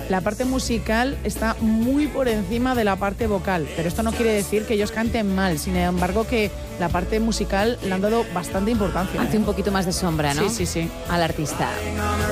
la parte musical está muy por encima de la parte vocal, pero esto no quiere decir que ellos canten mal, sin embargo que la parte musical le han dado bastante importancia. Hace un poquito más de sombra, ¿no? Sí. Al artista.